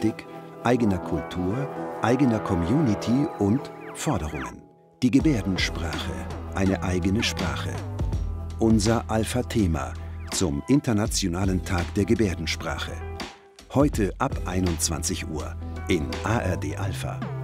Ethik, eigener Kultur, eigener Community und Forderungen. Die Gebärdensprache, eine eigene Sprache. Unser Alpha-Thema zum Internationalen Tag der Gebärdensprache. Heute ab 21 Uhr in ARD Alpha.